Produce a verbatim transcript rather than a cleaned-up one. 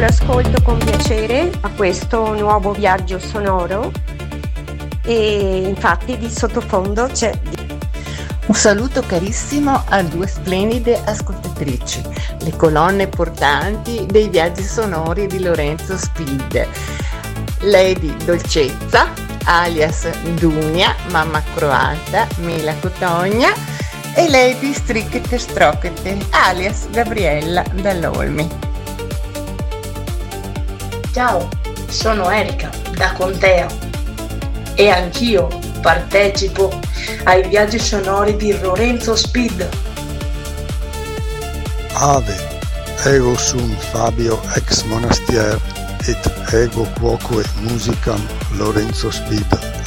ascolto con piacere a questo nuovo viaggio sonoro e infatti di sottofondo c'è... Un saluto carissimo a due splendide ascoltatrici, le colonne portanti dei viaggi sonori di Lorenzo Speed, Lady Dolcezza, alias Dunia, mamma croata, Mila Cotogna, e Lady Strichete Strochete, alias Gabriella Dall'Olmi. Ciao, sono Erika da Contea e anch'io partecipo ai viaggi sonori di Lorenzo Speed. Ave, ego sum Fabio ex monastier et ego quoque musicam Lorenzo Speed.